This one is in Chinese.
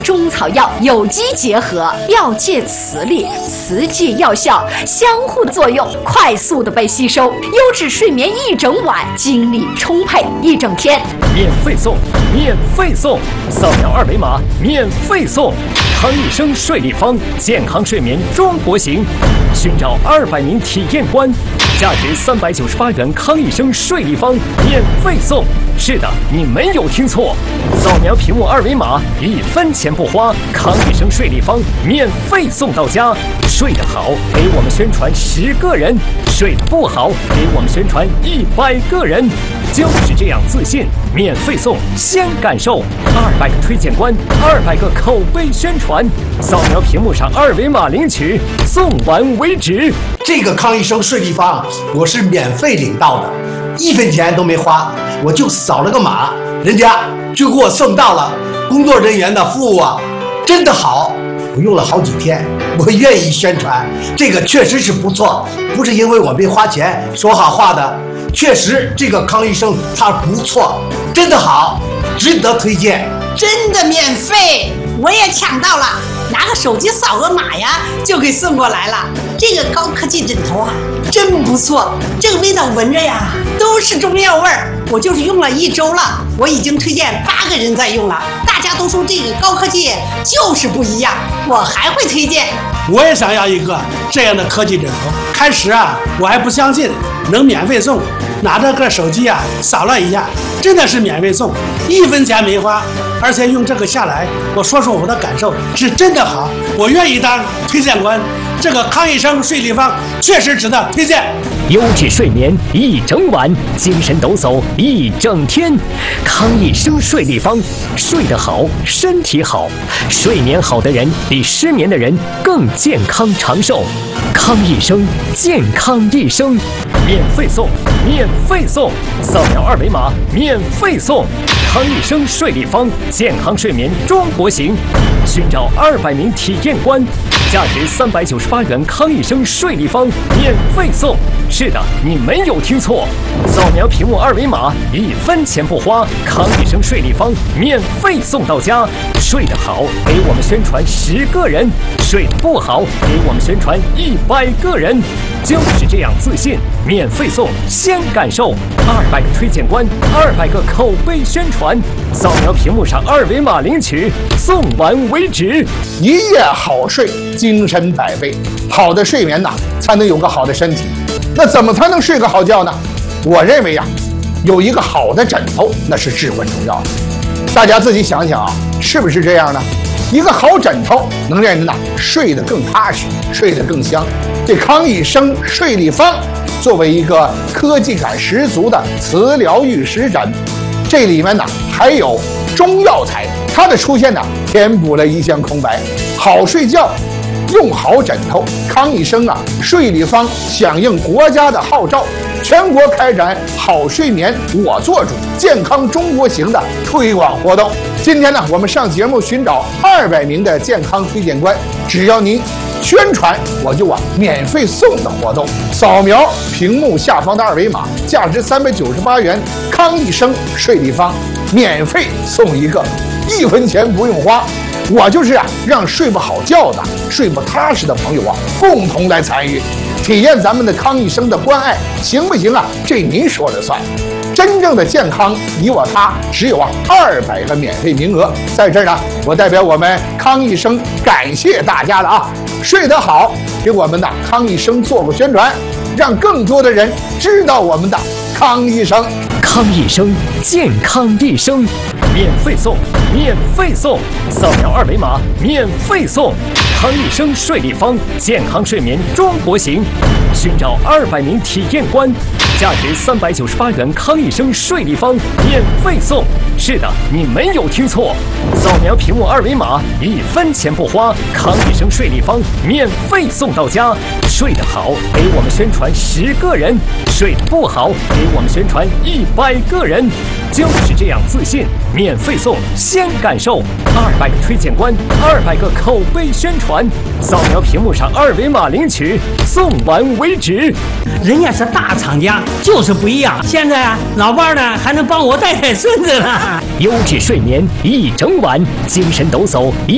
中草药有机结合，药借磁力，磁借药效，相互的作用，快速的被吸收，优质睡眠一整晚，精力充沛一整天。 免费送，免费送，扫描二维码免费送。康益生睡立方，健康睡眠中国行，寻找200名体验官，价值398元。康益生睡立方免费送。是的，你没有听错，扫描屏幕二维码，1分钱不花，康益生睡立方免费送到家。睡得好，给我们宣传10个人；睡得不好，给我们宣传100个人。就是这样自信，免费送，先感受200个推荐官，200个口碑宣传。扫描屏幕上二维码领取，送完为止。 这个康益生睡立方我是免费领到的，1分钱都没花，我就扫了个码，人家就给我送到了。工作人员的服务啊，真的好，我用了好几天，我愿意宣传，这个确实是不错，不是因为我没花钱说好话的，确实这个康益生它不错，真的好，值得推荐。 真的免费，我也抢到了，拿个手机扫个码呀，就给送过来了。这个高科技枕头啊，真不错，这个味道闻着呀，都是中药味儿。我就是用了1周了，我已经推荐8个人在用了，大家都说这个高科技就是不一样，我还会推荐。 我也想要一个这样的科技枕头。开始啊，我还不相信能免费送，拿着个手机啊扫了一下，真的是免费送，1分钱没花，而且用这个下来，我说说我的感受，是真的好，我愿意当推荐官。这个康益生睡立方确实值得推荐。 优质睡眠一整晚，精神抖擞一整天。康益生睡立方，睡得好，身体好，睡眠好的人比失眠的人更健康长寿。康益生，健康一生，免费送，免费送，扫描二维码免费送。康益生睡立方，健康睡眠中国行，寻找200名体验官，价值398元。康益生睡立方免费送。是的，你没有听错，扫描屏幕二维码，1分钱不花，康益生睡立方免费送到家。睡得好，给我们宣传10个人；睡得不好，给我们宣传100个人。就是这样自信，免费送，先感受200个推荐官，200个口碑宣传。扫描屏幕上二维码领取，送完为止。 一夜好睡，精神百倍。好的睡眠呐，才能有个好的身体。那怎么才能睡个好觉呢？我认为呀，有一个好的枕头那是至关重要的。大家自己想想啊，是不是这样呢？一个好枕头能让人呐睡得更踏实，睡得更香。这康益生睡立方作为一个科技感十足的磁疗玉石枕，这里面呢还有中药材，它的出现呢填补了一项空白。好睡觉用好枕头，康益生睡立方响应国家的号召，全国开展好睡眠我做主，健康中国行的推广活动。今天呢，我们上节目寻找200名的健康推荐官，只要您宣传，我就免费送的活动。扫描屏幕下方的二维码，价值398元，康益生睡立方免费送一个，1分钱不用花。我就是让睡不好觉的、睡不踏实的朋友共同来参与，体验咱们的康益生的关爱，行不行这您说了算。真正的健康，你我他，只有200个免费名额。在这儿呢，我代表我们康益生感谢大家了睡得好，给我们的康益生做个宣传，让更多的人知道我们的康益生。 康益生，健康一生，免费送，免费送，扫描二维码免费送。康益生睡立方，健康睡眠中国行，寻找200名体验官，价值398元。康益生睡立方免费送。是的，你没有听错，扫描屏幕二维码，1分钱不花，康益生睡立方免费送到家。睡得好，给我们宣传10个人；睡得不好，给我们宣传100个人。就是这样自信，免费送，先感受200个推荐官，200个口碑宣传。扫描屏幕上二维码领取，送完为止。 人家是大厂家，就是不一样。现在老伴呢还能帮我带孙子呢。 优质睡眠一整晚，精神抖擞